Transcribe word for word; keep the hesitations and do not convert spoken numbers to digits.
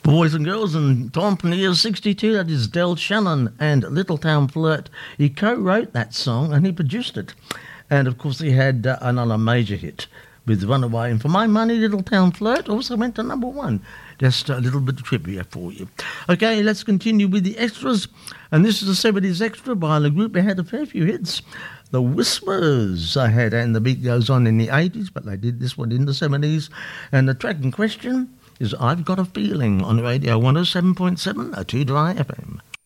Boys and girls, and Tom Pannier, sixty-two, that is Del Shannon and Little Town Flirt. He co-wrote that song and he produced it. And, of course, he had uh, another major hit with Runaway. And for my money, Little Town Flirt also went to number one. Just a little bit of trivia for you. Okay, let's continue with the extras. And this is a seventies extra by the group that had a fair few hits. The Whispers I had, and the beat goes on in the eighties, but they did this one in the seventies. And the track in question is I've Got a Feeling on Radio one oh seven point seven, a two Dry F M.